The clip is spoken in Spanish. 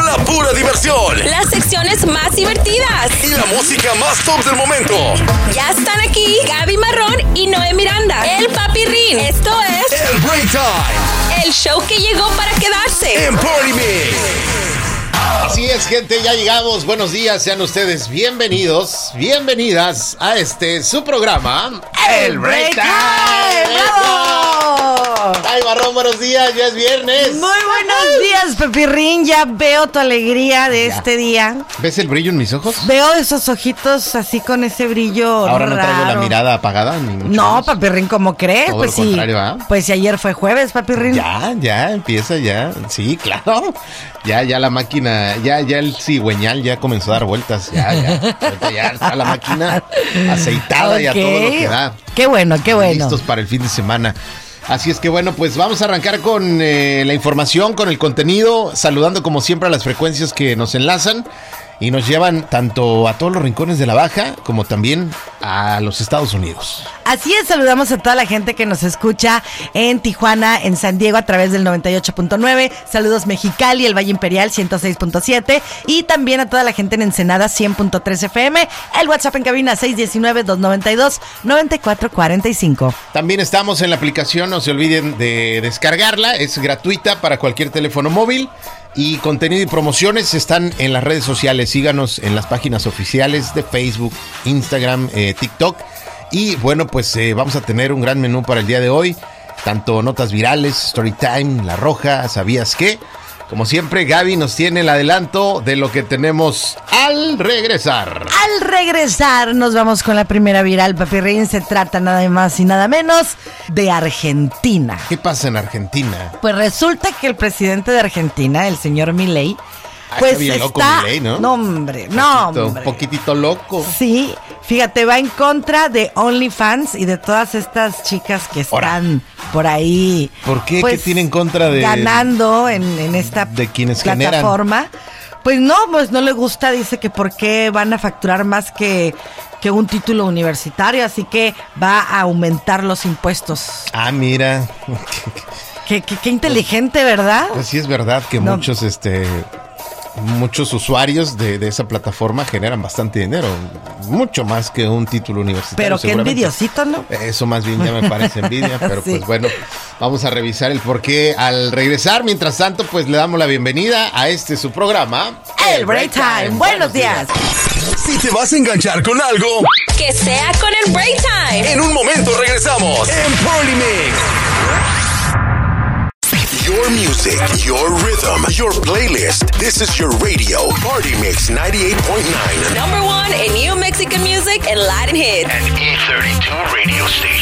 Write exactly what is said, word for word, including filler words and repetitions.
la pura diversión, las secciones más divertidas y la música más top del momento. Ya están aquí Gaby Marrón y Noé Miranda, el Papirrín. Esto es El Break Time, el show que llegó para quedarse en Party Mix. Así es, gente, ya llegamos. Buenos días, sean ustedes bienvenidos, bienvenidas a este, su programa, El Break Time. ¡Bravo! Ay, Marrón, buenos días, ya es viernes. Muy buenos días, Pepirrín. Ya veo tu alegría de Ya. este día. ¿Ves el brillo en mis ojos? Veo esos ojitos así con ese brillo Ahora no traigo raro. la mirada apagada, ni mucho No, menos. Papirrín, ¿cómo crees? Todo Pues lo sí. contrario, ¿ah? Pues si ayer fue jueves, Papirrín. Ya, ya, empieza ya. Sí, claro. Ya, ya la máquina, ya, ya el cigüeñal ya comenzó a dar vueltas. Ya, ya. Ahorita ya está la máquina aceitada y a Ok. todo lo que da. Qué bueno, qué bueno. Listos para el fin de semana. Así es que bueno, pues vamos a arrancar con eh, la información, con el contenido, saludando como siempre a las frecuencias que nos enlazan y nos llevan tanto a todos los rincones de la Baja como también a los Estados Unidos. Así es, saludamos a toda la gente que nos escucha en Tijuana, en San Diego a través del noventa y ocho punto nueve, saludos Mexicali, el Valle Imperial ciento seis punto siete y también a toda la gente en Ensenada cien punto tres F M, el WhatsApp en cabina seis uno nueve, dos nueve dos, nueve cuatro cuatro cinco. También estamos en la aplicación, no se olviden de descargarla, es gratuita para cualquier teléfono móvil. Y contenido y promociones están en las redes sociales. Síganos en las páginas oficiales de Facebook, Instagram, eh, TikTok. Y bueno, pues eh, vamos a tener un gran menú para el día de hoy. Tanto notas virales, Storytime, La Roja, ¿sabías qué? Como siempre, Gaby nos tiene el adelanto de lo que tenemos al regresar. Al regresar nos vamos con la primera viral, Papirrín. Se trata nada más y nada menos de Argentina. ¿Qué pasa en Argentina? Pues resulta que el presidente de Argentina, el señor Milei, Ah, pues está bien loco está... Milei, ¿no? No, hombre, no, Poquito- hombre. Un poquitito loco. Sí, fíjate, va en contra de OnlyFans y de todas estas chicas que están por ahí. ¿Por qué? pues, ¿Qué tiene en contra de- ganando en, en esta de quienes generan? plataforma? Pues no, pues no le gusta, dice que por qué van a facturar más que, que un título universitario, así que va a aumentar los impuestos. Ah, mira. Qué, qué, qué inteligente, ¿verdad? Pues sí es verdad que No. muchos, este, muchos usuarios de, de esa plataforma generan bastante dinero, mucho más que un título universitario. Pero qué seguramente. envidiosito, ¿no? Eso más bien ya me parece envidia, pero Sí. pues bueno, vamos a revisar el porqué al regresar. Mientras tanto, pues le damos la bienvenida a este su programa, El Break Time. Buenos días. Si te vas a enganchar con algo, que sea con el Break Time. en un momento regresamos en Party Mix. Your music, your rhythm, your playlist. This is your radio, Party Mix ninety-eight point nine. Number one in new Mexican music and Latin hits. An E thirty-two radio station.